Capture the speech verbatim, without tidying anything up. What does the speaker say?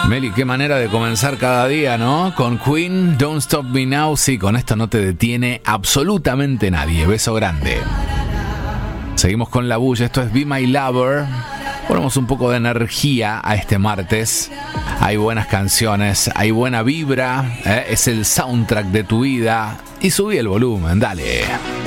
Meli, qué manera de comenzar cada día, ¿no? Con Queen, Don't Stop Me Now. Sí, con esto no te detiene absolutamente nadie. Beso grande. Seguimos con la bulla. Esto es Be My Lover. Ponemos un poco de energía a este martes. Hay buenas canciones, hay buena vibra, ¿eh? Es el soundtrack de tu vida. Y subí el volumen, dale.